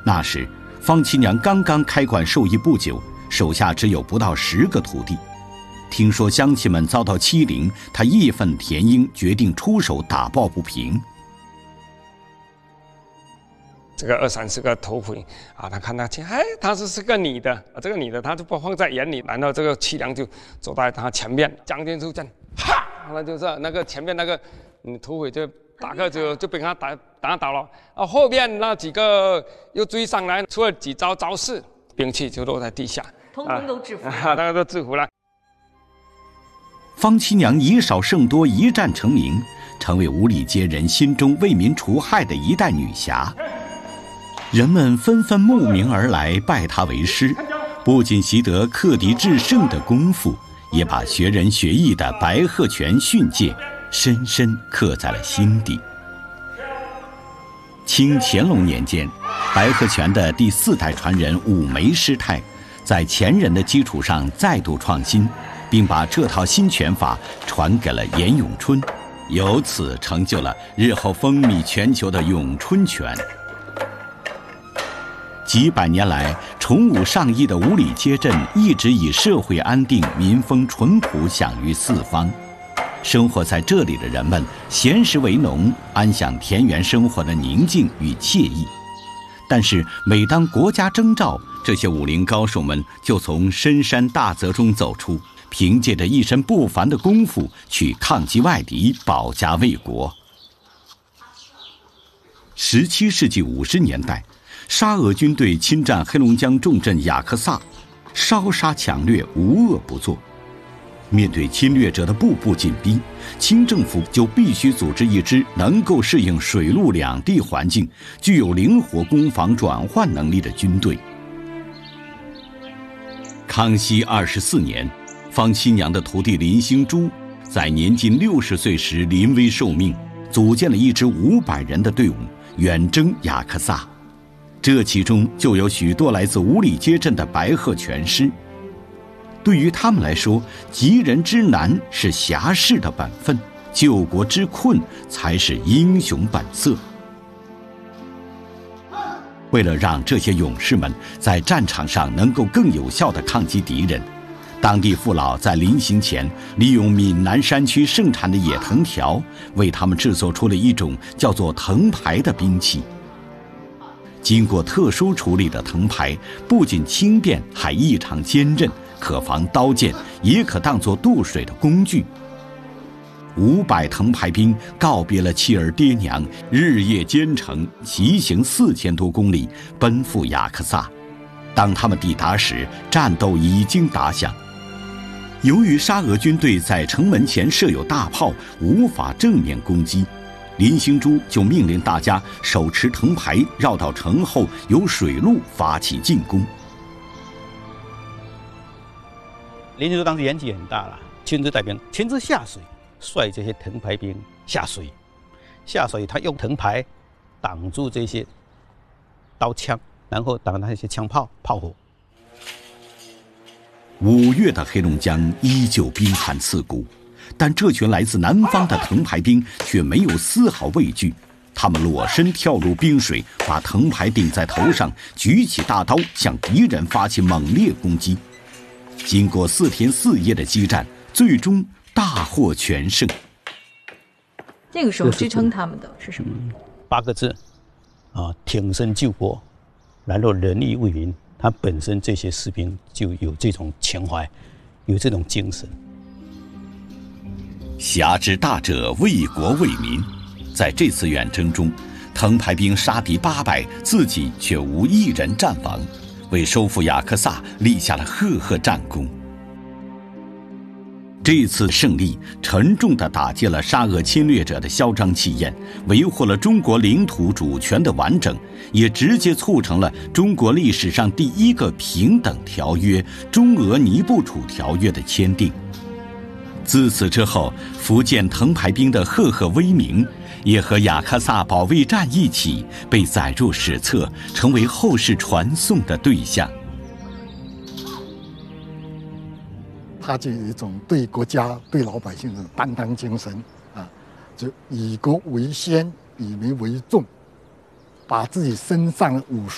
那时，方七娘刚刚开馆授艺不久，手下只有不到10个徒弟。听说乡亲们遭到欺凌，他义愤填膺，决定出手打抱不平。 这个20-30个土匪啊，他看他去，哎，他是个女的，这个女的他就不放在眼里，然后这个七娘就走在他前面，将军出阵，哈，那就是那个前面那个土匪就大概就被他打倒了，啊，后面那几个又追上来，出了几招招式，兵器就落在地下， 通通都制服了， 大家都制服了。 方七娘以少胜多，一战成名，成为五里街人心中为民除害的一代女侠。人们纷纷慕名而来，拜她为师，不仅习得克敌制胜的功夫，也把学仁学义的白鹤泉训诫深深刻在了心底。清乾隆年间，白鹤泉的第4代传人武梅师太，在前人的基础上再度创新，并把这套新拳法传给了严咏春，由此成就了日后风靡全球的咏春拳。几百年来，崇武尚义的五里街镇一直以社会安定、民风淳朴享誉四方。生活在这里的人们闲时为农，安享田园生活的宁静与惬意。但是每当国家征召，这些武林高手们就从深山大泽中走出，凭借着一身不凡的功夫去抗击外敌，保家卫国。17世纪50年代，沙俄军队侵占黑龙江重镇雅克萨，烧杀抢掠，无恶不作。面对侵略者的步步紧逼，清政府就必须组织一支能够适应水陆两地环境、具有灵活攻防转换能力的军队。康熙24年，方七娘的徒弟林兴珠在年近60岁时临危受命，组建了一支500人的队伍，远征雅克萨。这其中就有许多来自五里街镇的白鹤拳师。对于他们来说，急人之难是侠士的本分，救国之困才是英雄本色。为了让这些勇士们在战场上能够更有效地抗击敌人，当地父老在临行前利用闽南山区盛产的野藤条，为他们制作出了一种叫做藤牌的兵器。经过特殊处理的藤牌不仅轻便，还异常坚韧，可防刀剑，也可当作渡水的工具。500藤牌兵告别了妻儿爹娘，日夜兼程，骑行4000多公里，奔赴雅克萨。当他们抵达时，战斗已经打响。由于沙俄军队在城门前设有大炮，无法正面攻击，林兴珠就命令大家手持藤牌绕到城后，由水路发起进攻。 林兴珠当时年纪很大了，亲自带兵，亲自下水，率这些藤牌兵下水。下水，他用藤牌挡住这些刀枪，然后挡那些枪炮炮火。 5月的黑龙江依旧冰寒刺骨，但这群来自南方的藤牌兵却没有丝毫畏惧，他们裸身跳入冰水，把藤牌顶在头上，举起大刀向敌人发起猛烈攻击。经过4天4夜的激战，最终大获全胜。 那个时候支撑他们的是什么 ？8个字，挺身救国，然后仁义为民。他本身这些士兵就有这种情怀，有这种精神。 侠之大者，为国为民。在这次远征中，藤牌兵杀敌800，自己却无一人战亡，为收复雅克萨立下了赫赫战功。这次胜利沉重地打击了沙俄侵略者的嚣张气焰，维护了中国领土主权的完整，也直接促成了中国历史上第1个平等条约——中俄尼布楚条约的签订。自此之后，福建藤牌兵的赫赫威名也和雅克萨保卫战一起被载入史册，成为后世传颂的对象。 他就有一种对国家、对老百姓的担当精神啊，就以国为先，以民为重，把自己身上的武术